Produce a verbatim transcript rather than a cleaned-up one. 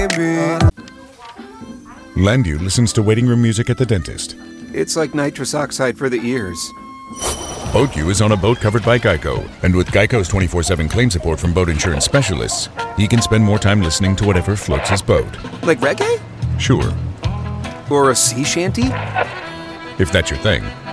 Landu listens to waiting room music at the dentist. It's like nitrous oxide for the ears. BoatU is on a boat covered by Geico, and with Geico's twenty-four seven claim support from boat insurance specialists, he can spend more time listening to whatever floats his boat. Like reggae? Sure. Or a sea shanty? If that's your thing.